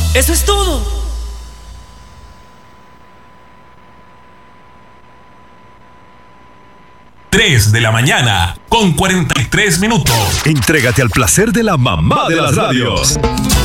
Eso es todo. 3 de la mañana, con 43 minutos. Entrégate al placer de la mamá de las radios.